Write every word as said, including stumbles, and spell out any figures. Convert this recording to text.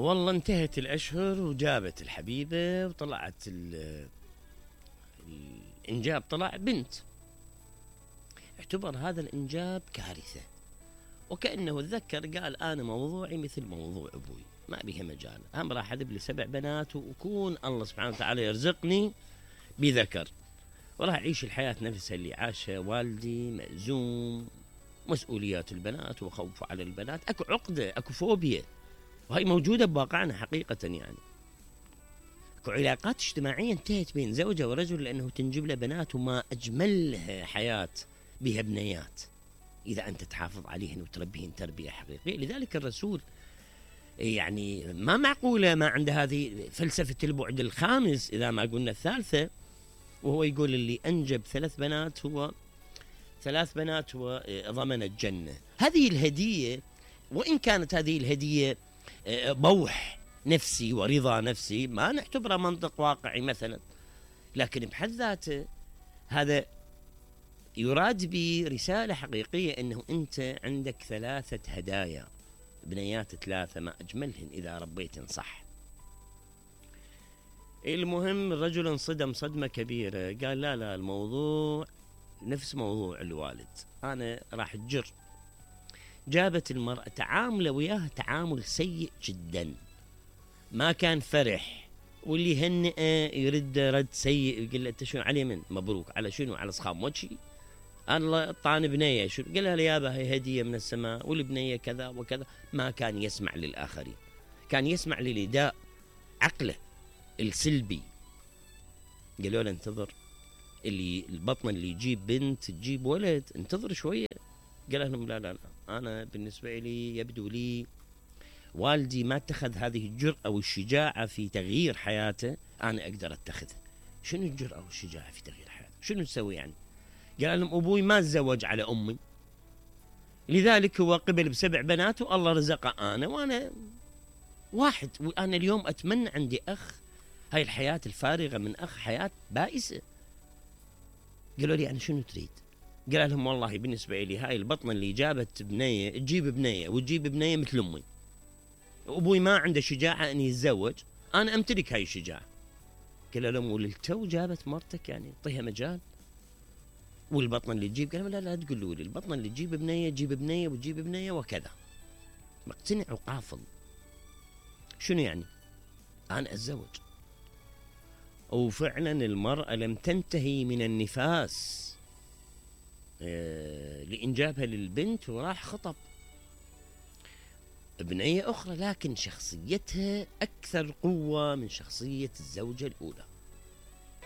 والله انتهت الأشهر وجابت الحبيبة وطلعت ال- الإنجاب، طلع بنت. اعتبر هذا الإنجاب كارثة، وكأنه تذكر قال أنا موضوعي مثل موضوع أبوي، ما بيها مجال، هم راح أذب لي سبع بنات ويكون الله سبحانه وتعالى يرزقني بذكر، وراح أعيش الحياة نفسها اللي عاشها والدي، مأزوم، مسؤوليات البنات وخوف على البنات، أكو عقدة، أكو فوبيا، وهي موجودة بواقعنا حقيقة. يعني اكو علاقات اجتماعية انتهت بين زوجة ورجل لأنه تنجب له بنات، وما أجملها حياة بها بنيات إذا أنت تحافظ عليهن وتربيهن تربية حقيقية. لذلك الرسول يعني ما معقولة ما عنده هذه فلسفة البعد الخامس إذا ما قلنا الثالثة، وهو يقول اللي أنجب ثلاث بنات هو ثلاث بنات هو ضمن الجنة. هذه الهدية، وإن كانت هذه الهدية بوح نفسي ورضا نفسي، ما نعتبره منطق واقعي مثلا، لكن بحد ذاته هذا يراد به رسالة حقيقية أنه أنت عندك ثلاثة هدايا، بنيات ثلاثة ما أجملهن إذا ربيتن صح. المهم الرجل انصدم صدمة كبيرة، قال لا لا الموضوع نفس موضوع الوالد، أنا راح أجر. جابت المرأة تعامل وياها تعامل سيء جدا، ما كان فرح، واللي يهنئه يرد رد سيء، يقول له انت شنو علي من مبروك على شنو، على صخام وجهي الله طعن بنيه شو، قال لها يابا هي هديه من السماء والبنيه كذا وكذا. ما كان يسمع للاخرين، كان يسمع لنداء عقله السلبي. قالوا له انتظر، اللي البطن اللي يجيب بنت تجيب ولد، انتظر شويه. قال لهم لا لا لا، انا بالنسبه لي يبدو لي والدي ما اتخذ هذه الجرأة والشجاعة في تغيير حياته، أنا أقدر أتخذها. شنو الجرأة والشجاعة في تغيير حياته؟ شنو نسوي يعني؟ قال لهم أبوي ما تزوج على أمي، لذلك هو قبل بسبع بنات والله رزقه أنا، وأنا واحد، وأنا اليوم أتمنى عندي أخ. هاي الحياة الفارغة من أخ حياة بائسة. قالوا لي أنا شنو تريد؟ قال لهم والله بالنسبة لي هاي البطنة اللي جابت بنية تجيب بنية وتجيب بنية مثل أمي، أبوي ما عنده شجاعة أن يتزوج، أنا أمتلك هاي الشجاعة. قال لهم وللتو جابت مرتك يعني اعطيها مجال، والبطن اللي تجيب، قال لا لا تقولوا لي البطن اللي تجيب بنية تجيب بنية وتجيب بنية وكذا. مقتنع وقافل. شنو يعني؟ أنا أتزوج. وفعلا المرأة لم تنتهي من النفاس آه لإنجابها للبنت، وراح خطب بنية أخرى، لكن شخصيتها أكثر قوة من شخصية الزوجة الأولى.